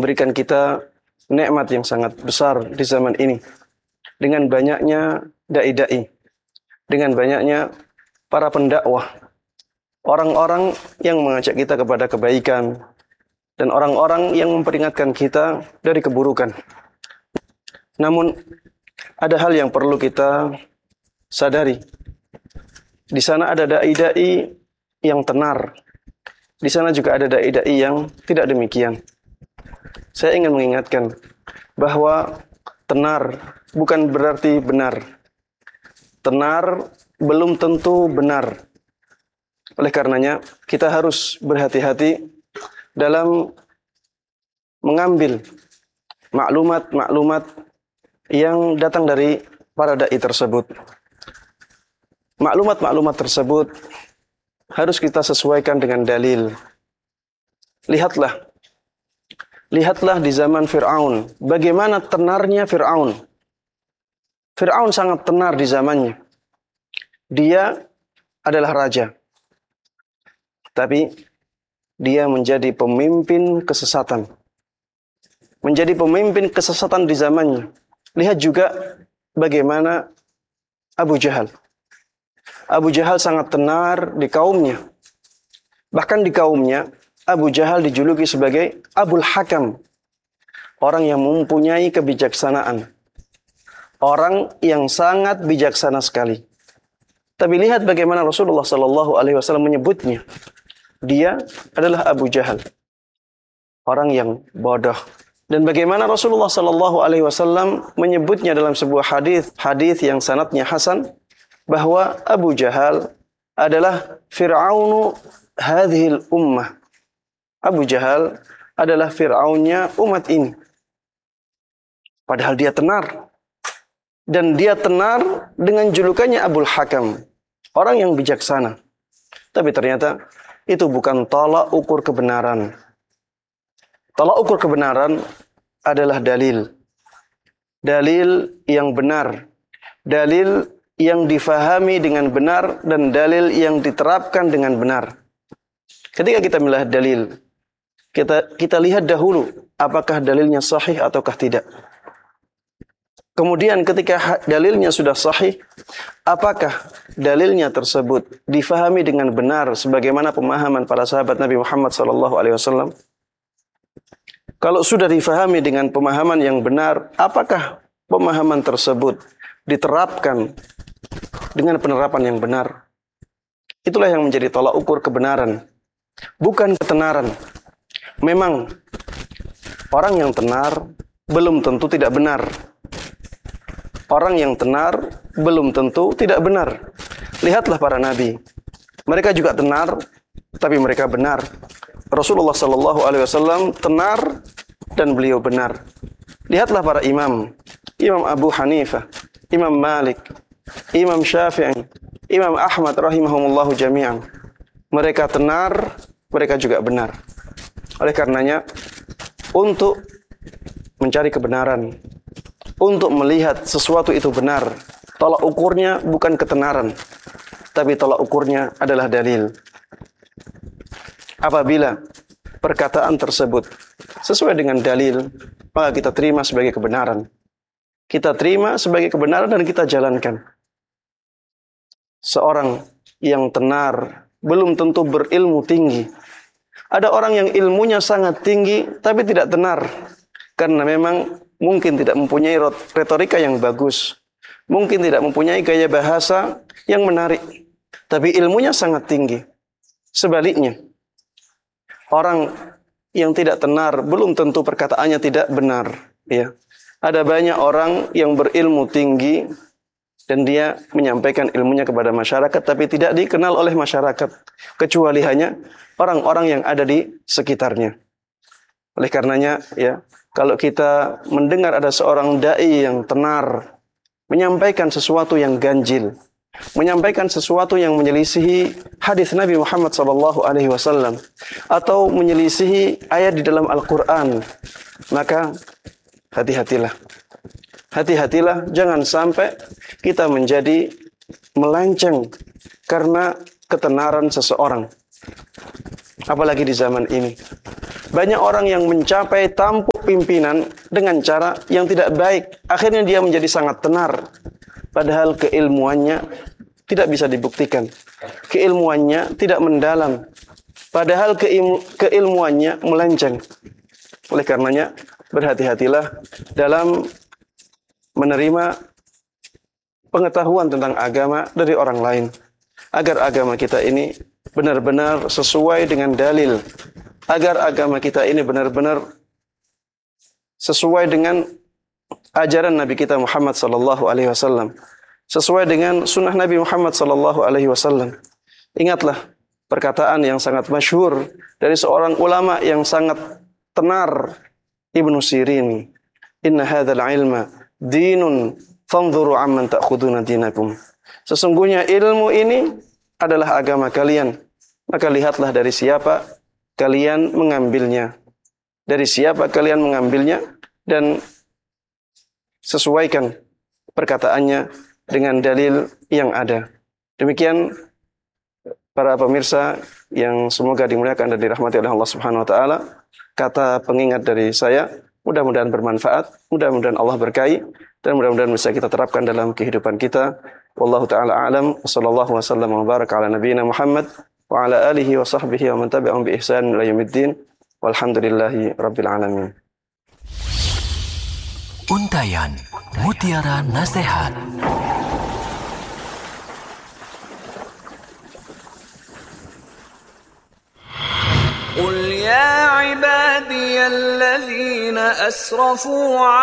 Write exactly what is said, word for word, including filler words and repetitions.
memberikan kita nikmat yang sangat besar di zaman ini. Dengan banyaknya dai-dai, dengan banyaknya para pendakwah, orang-orang yang mengajak kita kepada kebaikan, dan orang-orang yang memperingatkan kita dari keburukan. Namun, ada hal yang perlu kita sadari. Di sana ada dai-dai yang tenar. Di sana juga ada dai-dai yang tidak demikian. Saya ingin mengingatkan bahwa tenar bukan berarti benar. Tenar belum tentu benar. Oleh karenanya, kita harus berhati-hati dalam mengambil maklumat-maklumat yang datang dari para dai tersebut. Maklumat-maklumat tersebut harus kita sesuaikan dengan dalil. Lihatlah. Lihatlah di zaman Fir'aun. Bagaimana tenarnya Fir'aun. Fir'aun sangat tenar di zamannya. Dia adalah raja. Tapi dia menjadi pemimpin kesesatan. Menjadi pemimpin kesesatan di zamannya. Lihat juga bagaimana Abu Jahal. Abu Jahal sangat tenar di kaumnya. Bahkan di kaumnya, Abu Jahal dijuluki sebagai Abul Hakam. Orang yang mempunyai kebijaksanaan. Orang yang sangat bijaksana sekali. Tapi lihat bagaimana Rasulullah Sallallahu Alaihi Wasallam menyebutnya. Dia adalah Abu Jahal. Orang yang bodoh. Dan bagaimana Rasulullah Sallallahu Alaihi Wasallam menyebutnya dalam sebuah hadis, hadis yang sanadnya hasan, bahwa Abu Jahal adalah Fir'aunu hadhil ummah. Abu Jahal adalah Fir'aunnya umat ini. Padahal dia tenar. Dan dia tenar dengan julukannya Abul Hakam. Orang yang bijaksana. Tapi ternyata itu bukan tolak ukur kebenaran. Tolak ukur kebenaran adalah dalil. Dalil yang benar. Dalil yang difahami dengan benar dan dalil yang diterapkan dengan benar. Ketika kita melihat dalil, kita kita lihat dahulu apakah dalilnya sahih ataukah tidak. Kemudian ketika dalilnya sudah sahih, apakah dalilnya tersebut difahami dengan benar sebagaimana pemahaman para sahabat Nabi Muhammad sallallahu alaihi wasallam? Kalau sudah difahami dengan pemahaman yang benar, apakah pemahaman tersebut diterapkan dengan penerapan yang benar? Itulah yang menjadi tolak ukur kebenaran, bukan ketenaran. Memang orang yang tenar belum tentu tidak benar. Orang yang tenar belum tentu tidak benar. Lihatlah para nabi. Mereka juga tenar, tapi mereka benar. Rasulullah Sallallahu Alaihi Wasallam tenar dan beliau benar. Lihatlah para imam. Imam Abu Hanifah, Imam Malik, Imam Syafi'i, Imam Ahmad rahimahumullahu jami'an. Mereka tenar, mereka juga benar. Oleh karenanya, untuk mencari kebenaran, untuk melihat sesuatu itu benar, tolak ukurnya bukan ketenaran, tapi tolak ukurnya adalah dalil. Apabila perkataan tersebut sesuai dengan dalil, maka kita terima sebagai kebenaran. Kita terima sebagai kebenaran dan kita jalankan. Seorang yang tenar belum tentu berilmu tinggi. Ada orang yang ilmunya sangat tinggi tapi tidak tenar. Karena memang mungkin tidak mempunyai retorika yang bagus. Mungkin tidak mempunyai gaya bahasa yang menarik. Tapi ilmunya sangat tinggi. Sebaliknya, orang yang tidak tenar belum tentu perkataannya tidak benar. Ya. Ada banyak orang yang berilmu tinggi dan dia menyampaikan ilmunya kepada masyarakat tapi tidak dikenal oleh masyarakat kecuali hanya orang-orang yang ada di sekitarnya. Oleh karenanya, ya, kalau kita mendengar ada seorang dai yang tenar menyampaikan sesuatu yang ganjil, menyampaikan sesuatu yang menyelisihi hadis Nabi Muhammad sallallahu alaihi wasallam atau menyelisihi ayat di dalam Al-Qur'an, maka hati-hatilah. Hati-hatilah, jangan sampai kita menjadi melenceng karena ketenaran seseorang. Apalagi di zaman ini. Banyak orang yang mencapai tampuk pimpinan dengan cara yang tidak baik. Akhirnya dia menjadi sangat tenar. Padahal keilmuannya tidak bisa dibuktikan. Keilmuannya tidak mendalam. Padahal keilmu, keilmuannya melenceng. Oleh karenanya, berhati-hatilah dalam menerima pengetahuan tentang agama dari orang lain. Agar agama kita ini benar-benar sesuai dengan dalil. Agar agama kita ini benar-benar sesuai dengan ajaran Nabi kita Muhammad sallallahu alaihi wasallam. Sesuai dengan sunnah Nabi Muhammad sallallahu alaihi wasallam. Ingatlah perkataan yang sangat masyhur dari seorang ulama yang sangat tenar, Ibnu Sirin. Inna hadzal ilma dinun fanzuru amman ta'khuduna dinakum. Sesungguhnya ilmu ini adalah agama kalian. Maka lihatlah dari siapa kalian mengambilnya. Dari siapa kalian mengambilnya dan sesuaikan perkataannya dengan dalil yang ada. Demikian para pemirsa yang semoga dimuliakan dan dirahmati oleh Allah Subhanahu wa taala, kata pengingat dari saya, mudah-mudahan bermanfaat, mudah-mudahan Allah berkahi dan mudah-mudahan bisa kita terapkan dalam kehidupan kita. Wallahu taala a'lam, sallallahu wasallam wa baraka ala nabiyyina Muhammad wa ala alihi wa sahbihi wa man tabi'ahum bi ihsan ila yaumiddin. Walhamdulillahi rabbil alamin. Untayan Mutiara Nasihat. قل يا عبادي الذين أسرفوا